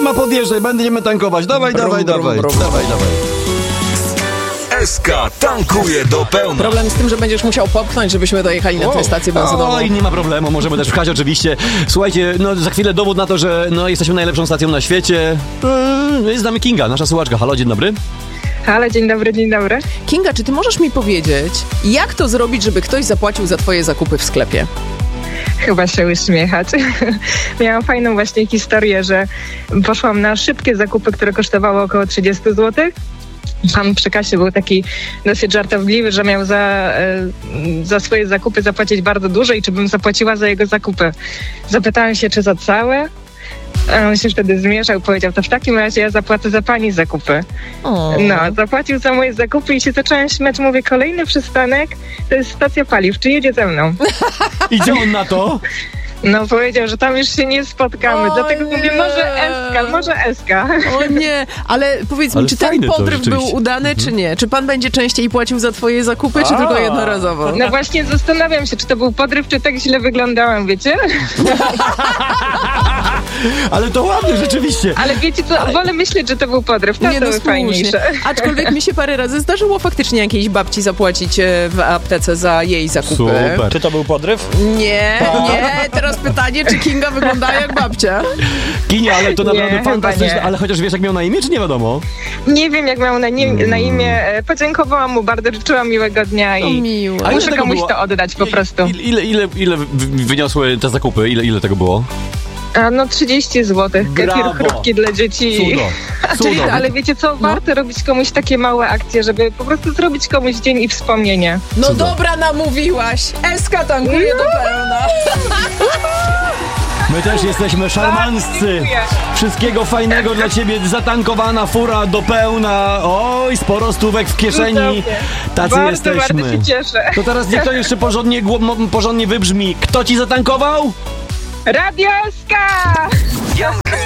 ma podjeżdżaj, będziemy tankować. Dawaj. SK tankuje do pełna. Problem z tym, że będziesz musiał popchnąć, żebyśmy dojechali na tę stację benzynową. Oj, nie ma problemu, możemy też pchać oczywiście. Słuchajcie, no za chwilę dowód na to, że jesteśmy najlepszą stacją na świecie. Jest z nami Kinga, nasza słuchaczka. Halo, dzień dobry. Halo, dzień dobry. Kinga, czy ty możesz mi powiedzieć, jak to zrobić, żeby ktoś zapłacił za twoje zakupy w sklepie? Chyba się uśmiechać. Miałam fajną właśnie historię, że poszłam na szybkie zakupy, które kosztowały około 30 zł. Pan przy kasie był taki dosyć żartobliwy, że miał za swoje zakupy zapłacić bardzo dużo i czy bym zapłaciła za jego zakupy. Zapytałam się, czy za całe? A on się wtedy zmieszał, powiedział, to w takim razie ja zapłacę za pani zakupy. No, zapłacił za moje zakupy i się zacząłem śmiać. Mówię, kolejny przystanek to jest stacja paliw, czy jedzie ze mną? Idzie on na to? No, powiedział, że tam już się nie spotkamy, dlatego mówię, może SK. O nie, ale powiedz mi, czy ten podryw był udany, czy nie? Czy pan będzie częściej płacił za twoje zakupy, czy tylko jednorazowo? No właśnie zastanawiam się, czy to był podryw, czy tak źle wyglądałam, wiecie? Ale to ładnie, rzeczywiście. Ale wiecie co, wolę myśleć, że to był podryw, to były fajniejsze. Aczkolwiek mi się parę razy zdarzyło faktycznie jakiejś babci zapłacić w aptece za jej zakupy. Super. Czy to był podryw? Nie. Teraz pytanie, czy Kinga wygląda jak babcia? Kinia, ale to naprawdę fantastyczne. nie. Ale chociaż wiesz, jak miał na imię, czy nie wiadomo? Nie wiem, jak miał na imię. Podziękowałam mu bardzo, życzyłam miłego dnia i miłe. A ile muszę tego komuś było? to oddać po prostu. Ile wyniosły te zakupy? Ile tego było? A no 30 zł. Kefir, Brawo. chrupki dla dzieci. Cudo. Ale wiecie co, warto robić komuś takie małe akcje, żeby po prostu zrobić komuś dzień i wspomnienie. No dobra, namówiłaś. SK tankuje do pełna. My też jesteśmy szarmanccy. Dziękuję. Wszystkiego fajnego dla ciebie. Zatankowana fura do pełna. Oj, sporo stówek w kieszeni. Tacy Bardzo jesteśmy. się cieszę. To teraz niech to jeszcze porządnie wybrzmi. Kto ci zatankował? Radio SK!